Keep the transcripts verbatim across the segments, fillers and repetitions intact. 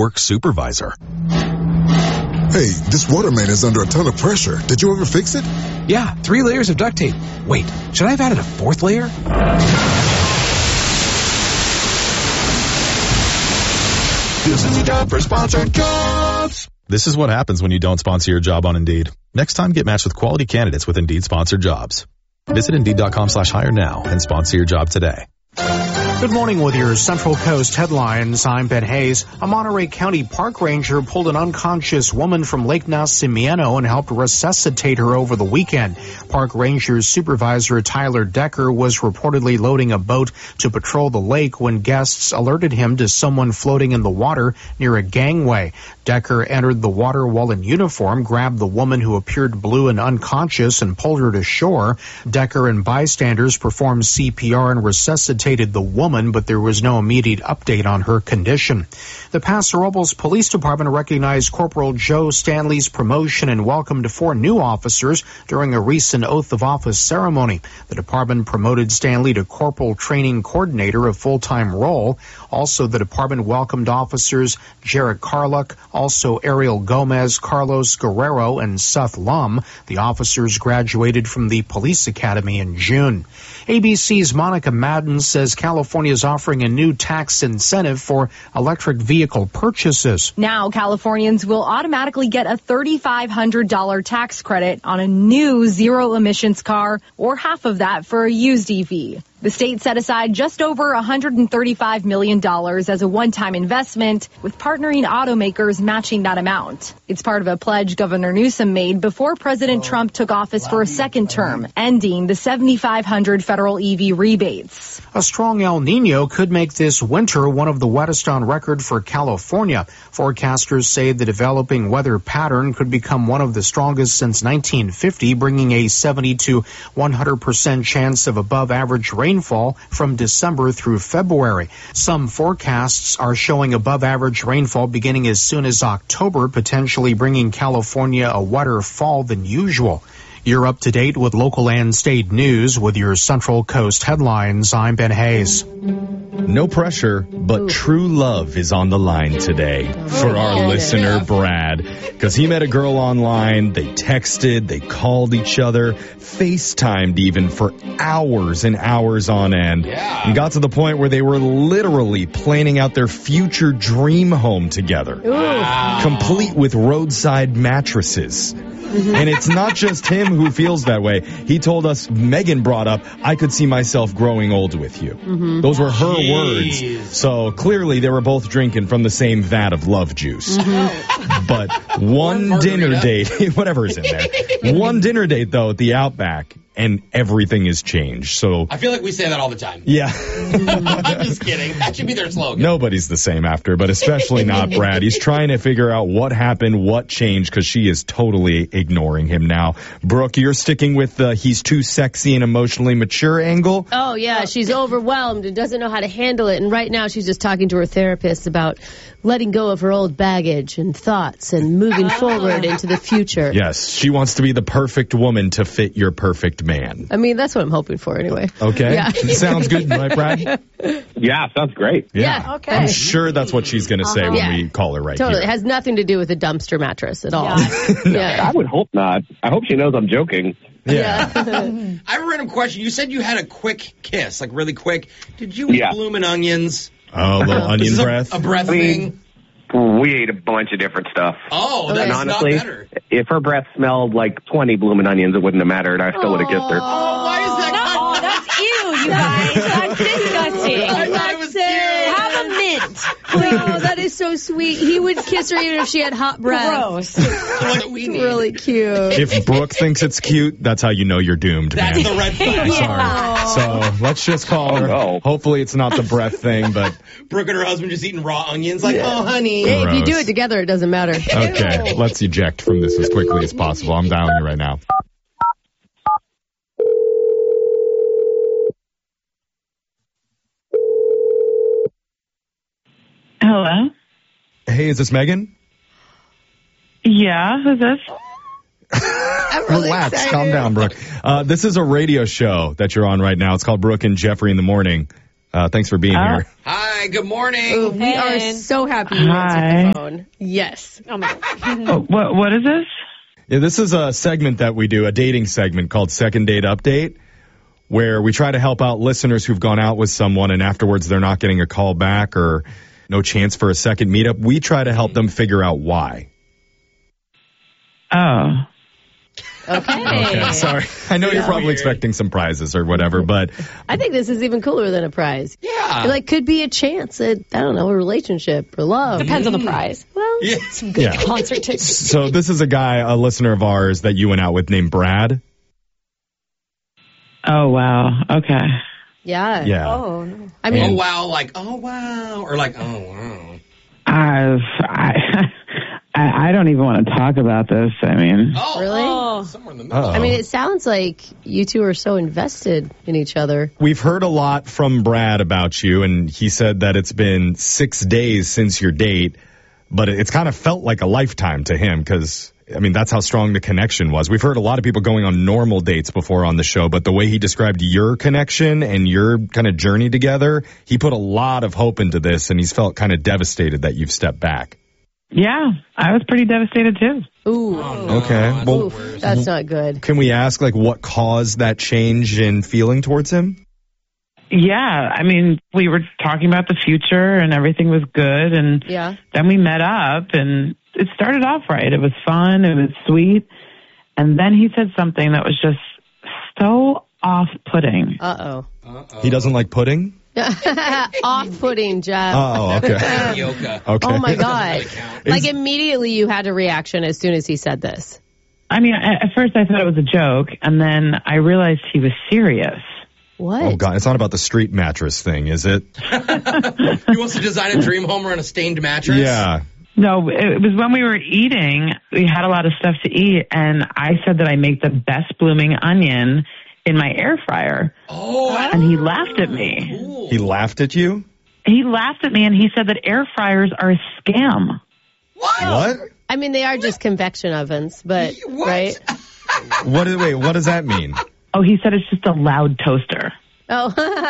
work supervisor. Hey, this water main is under a ton of pressure. Did you ever fix it? Yeah, three layers of duct tape. Wait, should I have added a fourth layer? This is a job for Sponsored Jobs. This is what happens when you don't sponsor your job on Indeed. Next time, get matched with quality candidates with Indeed sponsored jobs. Visit Indeed.com slash hire now and sponsor your job today. Good morning with your Central Coast headlines. I'm Ben Hayes. A Monterey County park ranger pulled an unconscious woman from Lake Nacimiento and helped resuscitate her over the weekend. Park ranger supervisor Tyler Decker was reportedly loading a boat to patrol the lake when guests alerted him to someone floating in the water near a gangway. Decker entered the water while in uniform, grabbed the woman who appeared blue and unconscious and pulled her to shore. Decker and bystanders performed C P R and resuscitated the woman, but there was no immediate update on her condition. The Paso Robles Police Department recognized Corporal Joe Stanley's promotion and welcomed four new officers during a recent oath of office ceremony. The department promoted Stanley to Corporal Training Coordinator, a full-time role. Also, the department welcomed officers Jarrett Carluck, also Ariel Gomez, Carlos Guerrero, and Seth Lum. The officers graduated from the police academy in June. A B C's Monica Madden says California is offering a new tax incentive for electric vehicle purchases. Now, Californians will automatically get a three thousand five hundred dollars tax credit on a new zero-emissions car, or half of that for a used E V. The state set aside just over one hundred thirty-five million dollars as a one-time investment, with partnering automakers matching that amount. It's part of a pledge Governor Newsom made before President Trump took office for a second term, ending the seven thousand five hundred federal E V rebates. A strong El Nino could make this winter one of the wettest on record for California. Forecasters say the developing weather pattern could become one of the strongest since nineteen fifty, bringing a seventy to one hundred percent chance of above-average rain. Rainfall from December through February. Some forecasts are showing above average rainfall beginning as soon as October, potentially bringing California a wetter fall than usual. You're up to date with local and state news with your Central Coast headlines. I'm Ben Hayes. No pressure, but true love is on the line today for our listener, Brad. Because he met a girl online, they texted, they called each other, FaceTimed even for hours and hours on end. Yeah. And got to the point where they were literally planning out their future dream home together. Wow. Complete with roadside mattresses. And it's not just him who feels that way. He told us, Megan brought up, I could see myself growing old with you. Mm-hmm. Those were her Jeez. words. So clearly they were both drinking from the same vat of love juice. Mm-hmm. But one dinner date, whatever is in there, one dinner date though at the Outback, and everything has changed. So I feel like we say that all the time. Yeah. I'm just kidding. That should be their slogan. Nobody's the same after, but especially not Brad. He's trying to figure out what happened, what changed, because she is totally ignoring him now. Brooke, you're sticking with the he's too sexy and emotionally mature angle? Oh, yeah. She's overwhelmed and doesn't know how to handle it. And right now she's just talking to her therapist about letting go of her old baggage and thoughts and moving forward into the future. Yes, she wants to be the perfect woman to fit your perfect man. I mean, that's what I'm hoping for anyway. Okay. Yeah. Sounds good, right, Brad? Yeah, sounds great. Yeah. Yeah, okay. I'm sure that's what she's going to say Uh-huh. when Yeah. we call her right Totally. here. It has nothing to do with a dumpster mattress at all. Yeah. Yeah. I would hope not. I hope she knows I'm joking. Yeah. I have a random question. You said you had a quick kiss, like really quick. Did you eat Yeah. bloomin' onions? Oh, a little Is onion this a- breath? A breath I mean, thing? We ate a bunch of different stuff. Oh, that's And not honestly, better. if her breath smelled like twenty blooming onions, it wouldn't have mattered. I still would have kissed her. Oh, why is that? Oh, that's ew, you guys. That's disgusting. I thought it was cute. Have a mint. Oh, that is so sweet. He would kiss her even if she had hot breath. Gross. What do we need? Really cute. If Brooke thinks it's cute, that's how you know you're doomed, That's man. the red flag. Yeah. Sorry. So let's just call her. Oh, no. Hopefully it's not the breath thing, but Brooke and her husband just eating raw onions, like, oh, honey. Hey, if you do Gross. it together, it doesn't matter. okay. Let's eject from this as quickly as possible. I'm dialing you right now. Hello? Hey, is this Megan? Yeah, who's this? I'm really Relax, excited. calm down, Brooke. Uh, this is a radio show that you're on right now. It's called Brooke and Jeffrey in the Morning. Uh, thanks for being Uh, here. Hi, good morning. Ooh, we are so happy you Hi. answered the phone. Yes. Oh, my God. Oh, what, what is this? Yeah, this is a segment that we do, a dating segment called Second Date Update, where we try to help out listeners who've gone out with someone and afterwards they're not getting a call back or no chance for a second meetup. We try to help them figure out why. Oh. Okay. Okay, sorry. I know you're probably expecting some prizes or whatever, but I think this is even cooler than a prize. Yeah. It, like, could be a chance at, I don't know, a relationship or love. Depends on the prize. Well, Yes. Good Yeah. concert tickets. so this is a guy, a listener of ours that you went out with named Brad. Oh, wow. Okay. yeah. Yeah. Oh, no. I mean, Oh, wow. Like, oh, wow. Or like, oh, wow. I've, I, I, I don't even want to talk about this. I mean, Oh, Really? oh, somewhere in the middle. Uh-oh. I mean, it sounds like you two are so invested in each other. We've heard a lot from Brad about you, and he said that it's been six days since your date, but it's kind of felt like a lifetime to him because, I mean, that's how strong the connection was. We've heard a lot of people going on normal dates before on the show, but the way he described your connection and your kind of journey together, he put a lot of hope into this, and he's felt kind of devastated that you've stepped back. yeah, I was pretty devastated too. Ooh. Oh, no, Okay, that's well- the worst. That's not good. Can we ask, like, what caused that change in feeling towards him? Yeah, I mean, we were talking about the future and everything was good. And Yeah. then we met up and it started off right. It was fun. It was sweet. And then he said something that was just so off-putting. Uh-oh. Uh-oh. He doesn't like pudding? Off-putting, Jeff. Oh, okay. Tapioca. Okay. Oh, my God. Doesn't really count. Like, immediately you had a reaction as soon as he said this. I mean, at at first I thought it was a joke, and then I realized he was serious. What? Oh, God. It's not about the street mattress thing, is it? He wants to design a dream home around a stained mattress? Yeah. No, it was when we were eating, we had a lot of stuff to eat, and I said that I make the best blooming onion in my air fryer. Oh, I- And he laughed at me. Cool. He laughed at you? He laughed at me, and he said that air fryers are a scam. What? What? I mean, they are just convection ovens, but, What? right? What? Is, wait, what does that mean? Oh, he said it's just a loud toaster. Oh,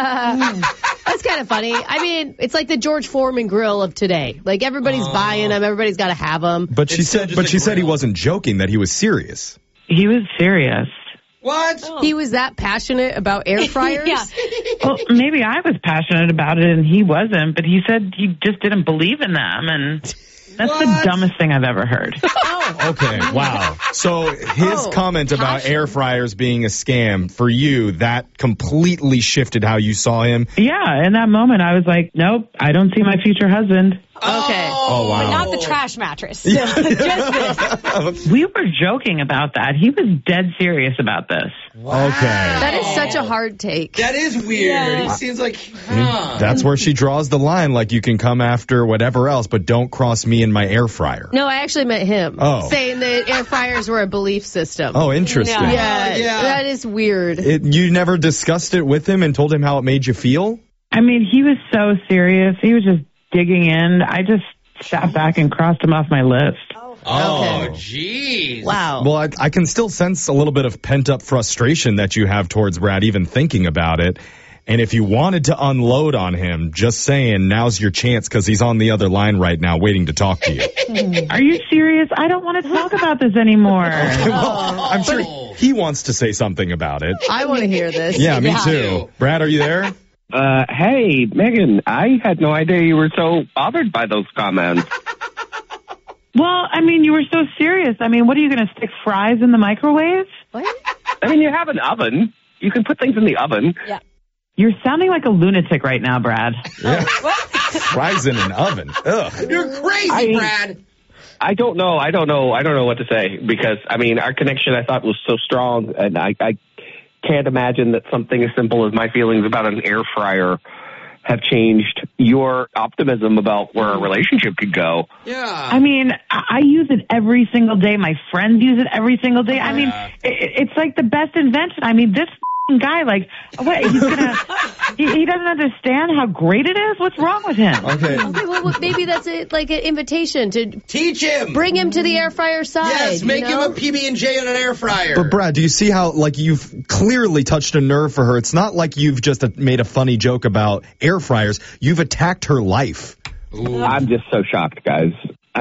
that's kind of funny. I mean, it's like the George Foreman grill of today. Like, everybody's Oh. buying them. Everybody's got to have them. But she It's still said, just but a she said he grill. wasn't joking. That he was serious. He was serious. What? He was that passionate about air fryers? Yeah. Well, maybe I was passionate about it and he wasn't, but he said he just didn't believe in them, and that's What? the dumbest thing I've ever heard. Okay, wow. So his Oh, comment about air fryers being a scam for you, that completely shifted how you saw him. Yeah, in that moment, I was like, nope, I don't see my future husband. Okay. Oh, wow. But not the trash mattress. Just this. We were joking about that. He was dead serious about this. Wow. Okay. That is such a hard take. That is weird. Yeah. He seems like, I mean, huh. that's where she draws the line. Like, you can come after whatever else, but don't cross me in my air fryer. No, I actually met him. Oh. Saying that air fryers were a belief system. Oh, interesting. Yeah. Yeah, Yeah. that is weird. It, you never discussed it with him and told him how it made you feel? I mean, he was so serious. He was just digging in. I just sat back and crossed him off my list. Oh, Okay. jeez. Wow. Well, I, I can still sense a little bit of pent-up frustration that you have towards Brad, even thinking about it. And if you wanted to unload on him, just saying, now's your chance because he's on the other line right now waiting to talk to you. Are you serious? I don't want to talk about this anymore. Well, I'm sure he wants to say something about it. I want to hear this. Yeah, me Yeah. too. Brad, are you there? Uh, hey, Megan, I had no idea you were so bothered by those comments. Well, I mean, you were so serious. I mean, what are you going to stick fries in the microwave? What? I mean, you have an oven. You can put things in the oven. You're sounding like a lunatic right now, Brad. Yeah. Fries in an oven. Ugh. You're crazy, I- Brad. I don't know. I don't know. I don't know what to say because, I mean, our connection I thought was so strong, and I, I can't imagine that something as simple as my feelings about an air fryer have changed your optimism about where a relationship could go. Yeah. I mean, I I use it every single day. My friends use it every single day. I mean, Yeah. it, it's like the best invention. I mean, this guy. Like, what? He's gonna. he, he doesn't understand how great it is. What's wrong with him? Okay. Okay, well, well, maybe that's a, like an invitation to teach him, bring him to the air fryer side. Yes, make you know? him a P B and J on an air fryer. But Brad, do you see how like you've clearly touched a nerve for her? It's not like you've just made a funny joke about air fryers. You've attacked her life. Ooh. I'm just so shocked, guys.